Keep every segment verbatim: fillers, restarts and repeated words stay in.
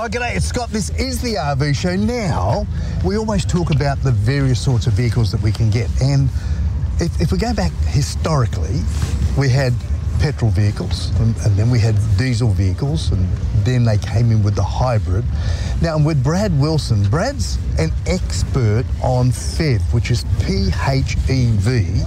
Oh, g'day, it's Scott. This is the R V Show. Now, we always talk about the various sorts of vehicles that we can get. And if, if we go back historically, we had petrol vehicles, and, and then we had diesel vehicles, and then they came in with the hybrid. Now, I'm with Brad Wilson. Brad's an expert on P H E V, which is P H E V.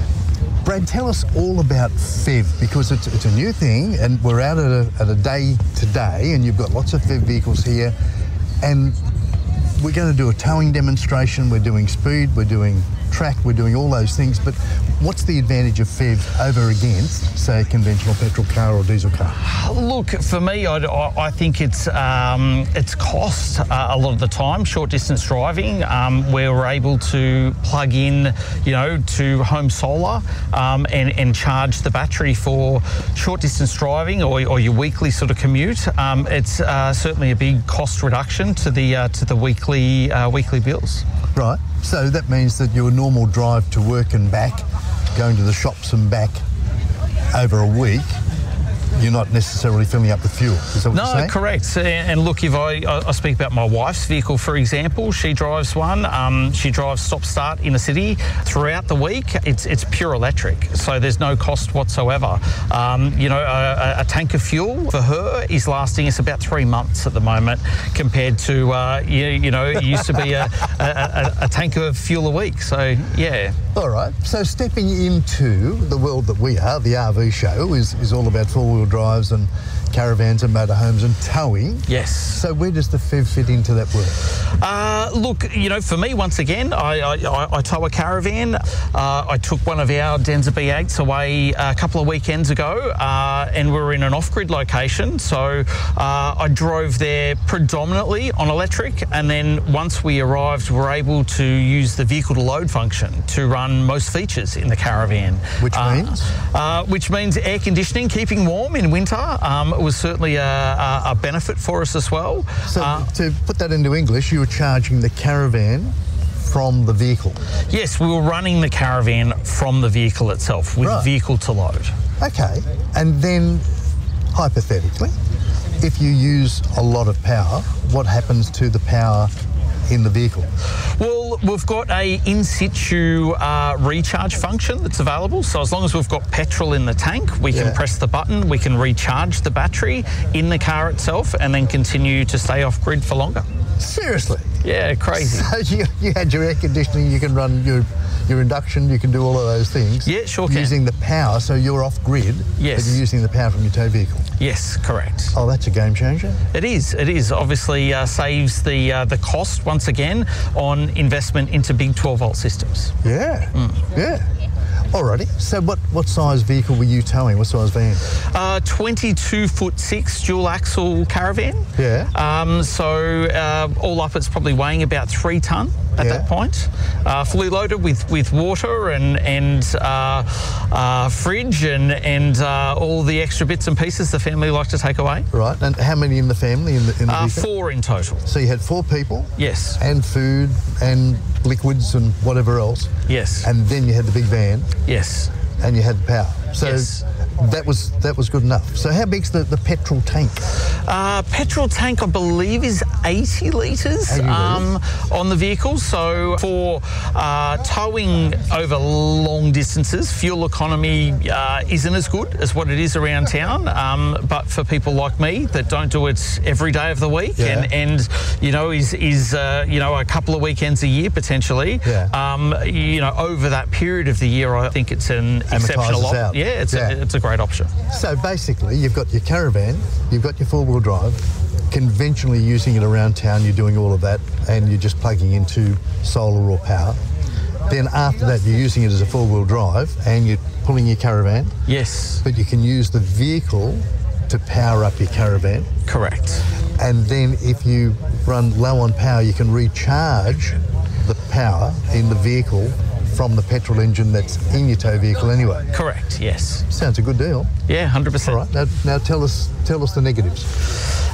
Brad, tell us all about P H E V, because it's, it's a new thing, and we're out at a, at a day today, and you've got lots of P H E V vehicles here, and we're going to do a towing demonstration. We're doing speed, we're doing track, we're doing all those things, but what's the advantage of P H E V over against, say, a conventional petrol car or diesel car? Look, for me, I, I think it's um, it's cost uh, a lot of the time. Short distance driving, um, where we're able to plug in, you know, to home solar um, and, and charge the battery for short distance driving or, or your weekly sort of commute. Um, it's uh, certainly a big cost reduction to the uh, to the weekly uh, weekly bills. Right. So that means that your normal drive to work and back, going to the shops and back over a week, you're not necessarily filling up with fuel. Is that what no, you're saying? Correct. And look, if I, I speak about my wife's vehicle, for example, she drives one. Um, she drives stop-start in a city throughout the week. It's it's pure electric, so there's no cost whatsoever. Um, you know, a, a tank of fuel for her is lasting us about three months at the moment, compared to uh, you, you know, it used to be a, a, a, a tank of fuel a week. So yeah. All right. So stepping into the world that we are, the R V show is is all about four-wheel drives and caravans and motorhomes and towing. Yes. So where does the P H E V fit into that world? Uh, look, you know, for me, once again, I, I, I tow a caravan. Uh, I took one of our Denza B eights away a couple of weekends ago, uh, and we were in an off-grid location. So uh, I drove there predominantly on electric, and then once we arrived, we were able to use the vehicle-to-load function to run most features in the caravan. Which uh, means? Uh, which means air conditioning, keeping warm in winter. Um, it was certainly a, a, a benefit for us as well. So uh, to put that into English, you were charging the caravan from the vehicle? Yes, we were running the caravan from the vehicle itself with Right. vehicle to load. Okay, and then hypothetically, if you use a lot of power, what happens to the power in the vehicle? Well, we've got a in situ uh, recharge function that's available. So as long as we've got petrol in the tank, we can Yeah. press the button, we can recharge the battery in the car itself, and then continue to stay off grid for longer. Seriously? Yeah, crazy. So you, you had your air conditioning, you can run your your induction, you can do all of those things. Yeah, sure can. Using the power, so you're off grid, Yes. but you're using the power from your tow vehicle. Yes, correct. Oh, that's a game changer. It is. It is. Obviously uh, saves the uh, the cost once again on investment into big twelve volt systems. Yeah, Mm. yeah. Alrighty, so what, what size vehicle were you towing? What size van? Uh, twenty-two foot six dual axle caravan. Yeah. Um, so uh, all up, it's probably weighing about three tonne at Yeah. that point. Uh, fully loaded with, with water and and uh, uh, fridge and and uh, all the extra bits and pieces the family like to take away. Right, and how many in the family in the, in the Uh, vehicle? four in total. So you had four people? Yes. And food and liquids and whatever else. Yes. And then you had the big van Yes. and you had the power. So Yes. that was that was good enough. So how big's the, the petrol tank? Uh, petrol tank, I believe, is eighty litres eighty um, on the vehicle. So for uh, towing over long distances, fuel economy uh, isn't as good as what it is around town. Um, but for people like me that don't do it every day of the week, Yeah. and, and you know is is uh, you know a couple of weekends a year potentially, Yeah. um, you know over that period of the year, I think it's an exceptional Amortises option. out. Yeah, it's Yeah. A, it's a great option. So basically, you've got your caravan, you've got your four-wheel drive, conventionally using it around town, you're doing all of that, and you're just plugging into solar or power. Then after that, you're using it as a four-wheel drive, and you're pulling your caravan, Yes, but you can use the vehicle to power up your caravan. correct. And then if you run low on power, you can recharge the power in the vehicle from the petrol engine that's in your tow vehicle anyway. Correct, yes. Sounds a good deal. Yeah, one hundred percent. All right, now, now tell us tell us the negatives.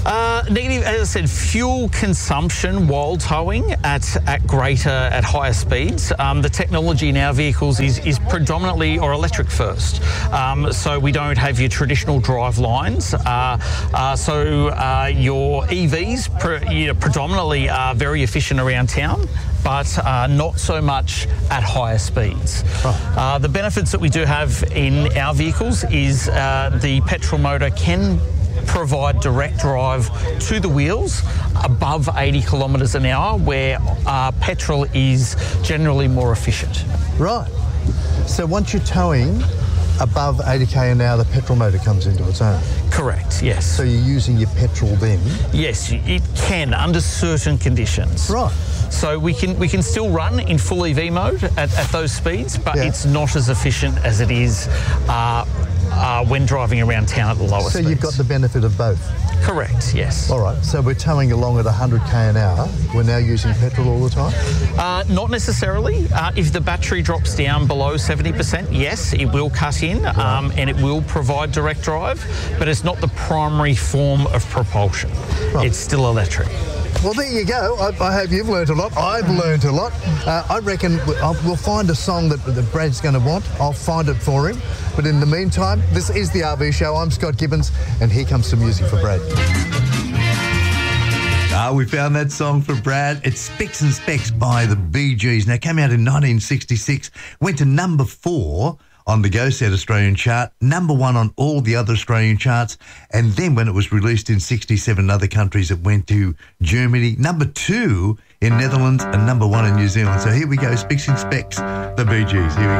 Uh, negative, as I said, fuel consumption while towing at, at greater, at higher speeds. Um, the technology in our vehicles is, is predominantly or electric first. Um, so we don't have your traditional drive lines. Uh, uh, so uh, your E Vs pre, you know, predominantly are very efficient around town, but uh, not so much at higher speeds. Oh. Uh, the benefits that we do have in our vehicles is uh, the petrol motor can provide direct drive to the wheels above eighty kilometres an hour, where uh, petrol is generally more efficient. Right. So once you're towing above eighty k an hour, the petrol motor comes into its own. Correct, yes. So you're using your petrol then? Yes, it can under certain conditions. Right. So we can we can still run in full E V mode at, at those speeds, but Yeah. it's not as efficient as it is uh, uh, when driving around town at the lower So speeds. you've got the benefit of both? Correct, yes. All right, so we're towing along at one hundred k an hour. We're now using petrol all the time? Uh, not necessarily. Uh, if the battery drops down below seventy percent, yes, it will cut in um, and it will provide direct drive, but it's not the primary form of propulsion. Right. It's still electric. Well, there you go. I, I hope you've learnt a lot. I've learnt a lot. Uh, I reckon we'll, we'll find a song that, that Brad's going to want. I'll find it for him. But in the meantime, this is the R V Show. I'm Scott Gibbons, and here comes some music for Brad. Ah, we found that song for Brad. It's Spicks and Specks by the Bee Gees. Now, it came out in nineteen sixty-six, went to number four on the Go Set Australian chart, number one on all the other Australian charts, and then when it was released in sixty-seven other countries, it went to Germany, number two in Netherlands, and number one in New Zealand. So here we go, Spicks and Specks, the Bee Gees. Here we go.